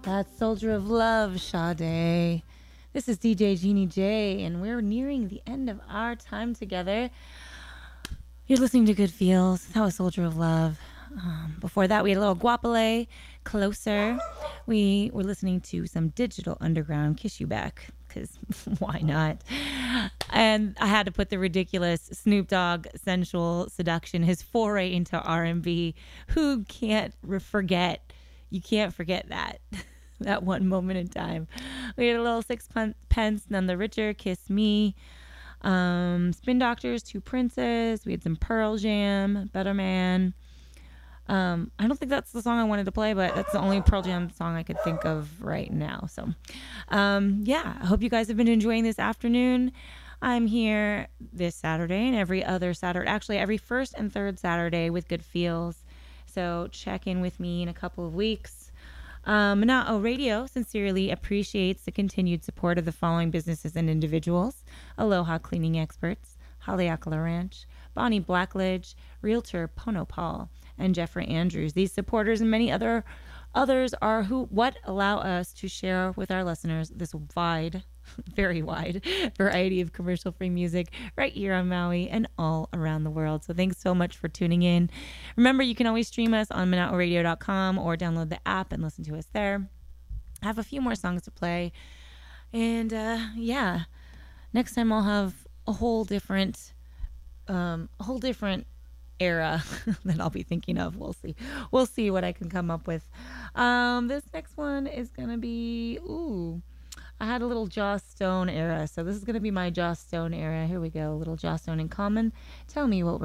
That's Soldier of Love, Sade. This is DJ Jeannie J, and we're nearing the end of our time together. You're listening to Good Feels. That was Soldier of Love. Before that, we had a little Guapale, Closer. We were listening to some Digital Underground, Kiss You Back, because why not? And I had to put the ridiculous Snoop Dogg, Sensual Seduction, his foray into R&B. Who can't forget? You can't forget that. That one moment in time. We had a little Sixpence, None the Richer, Kiss Me. Spin Doctors, Two Princes. We had some Pearl Jam, Better Man. I don't think that's the song I wanted to play, but that's the only Pearl Jam song I could think of right now. So, yeah, I hope you guys have been enjoying this afternoon. I'm here this Saturday and every other Saturday, actually every first and third Saturday with Good Feels. So check in with me in a couple of weeks. Mana'o Radio sincerely appreciates the continued support of the following businesses and individuals: Aloha Cleaning Experts, Haleakala Ranch, Bonnie Blackledge, Realtor Pono Paul, and Jeffrey Andrews. These supporters and many others are what allow us to share with our listeners this wide, very wide variety of commercial-free music right here on Maui and all around the world. So thanks so much for tuning in. Remember, you can always stream us on mana'oradio.com or download the app and listen to us there. I have a few more songs to play. And yeah, next time I'll have a whole different era that I'll be thinking of. We'll see what I can come up with. This next one is gonna be I had a little Joss Stone era, so this is gonna be my Joss Stone era. Here we go. A little Joss Stone in Common. Tell me what we're